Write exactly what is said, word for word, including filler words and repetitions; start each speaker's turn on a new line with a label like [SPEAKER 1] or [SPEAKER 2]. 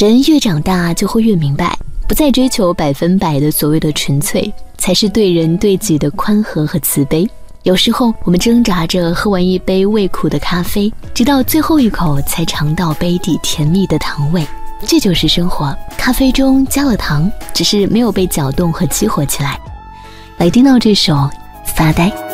[SPEAKER 1] 人越长大就会越明白，不再追求百分百的所谓的纯粹，才是对人对己的宽和和慈悲。有时候我们挣扎着喝完一杯味苦的咖啡，直到最后一口才尝到杯底甜蜜的糖味。这就是生活，咖啡中加了糖，只是没有被搅动和激活起来。来听到这首《发呆》。